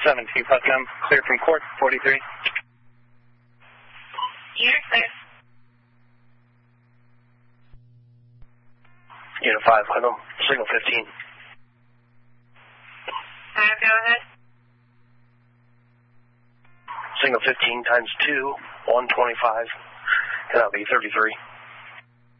7 Chief Putnam, clear from court, 43. Unit clear. Unit 5, Putnam, signal 15. 5, go ahead. Signal 15 times 2, 125. That'll be 33.